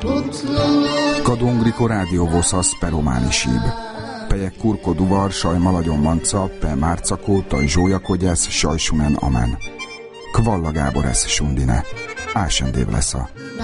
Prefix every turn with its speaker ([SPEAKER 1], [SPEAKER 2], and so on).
[SPEAKER 1] Kadongriko rádióvosasz pe románi síb. Pejek kurko duvar, saj maladjon manca, pe márcakó, taj zsójakogyesz, sajsunen amen. Kvalla Gábor esz sundine. Ásendév lesza.